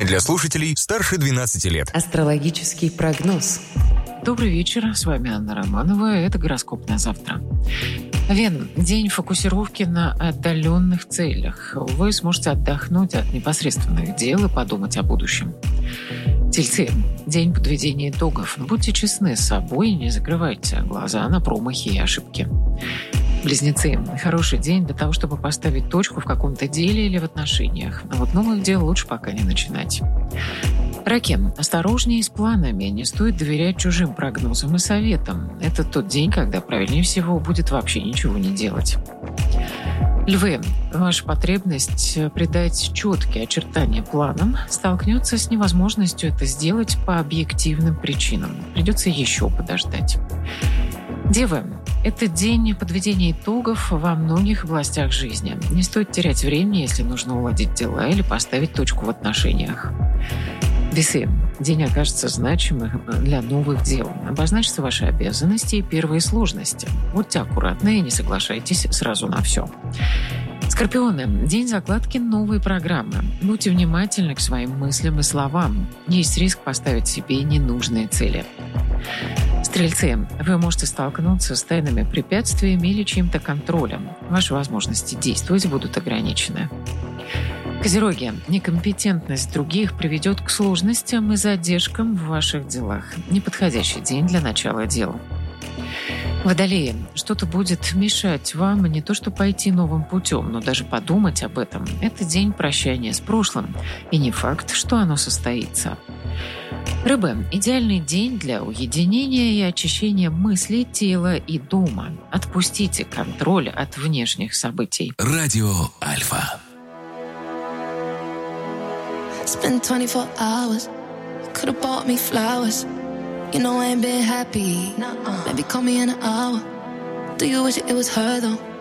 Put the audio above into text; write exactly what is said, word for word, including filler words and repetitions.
Для слушателей старше двенадцати лет. Астрологический прогноз. Добрый вечер, с вами Анна Романова, это гороскоп на завтра. Вен, день фокусировки на отдаленных целях. Вы сможете отдохнуть от непосредственных дел и подумать о будущем. Тельцы, день подведения итогов. Будьте честны с собой и не закрывайте глаза на промахи и ошибки. Близнецы, хороший день для того, чтобы поставить точку в каком-то деле или в отношениях. А вот новых дел лучше пока не начинать. Раки, осторожнее с планами, не стоит доверять чужим прогнозам и советам. Это тот день, когда правильнее всего будет вообще ничего не делать. Львы, ваша потребность придать четкие очертания планам столкнется с невозможностью это сделать по объективным причинам. Придется еще подождать. Девы, это день подведения итогов во многих областях жизни. Не стоит терять время, если нужно уладить дела или поставить точку в отношениях. Весы. День окажется значимым для новых дел. Обозначатся ваши обязанности и первые сложности. Будьте аккуратны и не соглашайтесь сразу на все. Скорпионы. День закладки новой программы. Будьте внимательны к своим мыслям и словам. Есть риск поставить себе ненужные цели. Стрельцы. Вы можете столкнуться с тайными препятствиями или чьим-то контролем. Ваши возможности действовать будут ограничены. Козероги. Некомпетентность других приведет к сложностям и задержкам в ваших делах. Неподходящий день для начала дел. Водолеи. Что-то будет мешать вам не то что пойти новым путем, но даже подумать об этом. Это день прощания с прошлым. И не факт, что оно состоится. Рыбы. Идеальный день для уединения и очищения мыслей, тела и дома. Отпустите контроль от внешних событий. Радио Альфа. Spent twenty-four hours, you could've bought me flowers. You know I ain't been happy, nuh-uh. Maybe call me in an hour. Do you wish it was her though?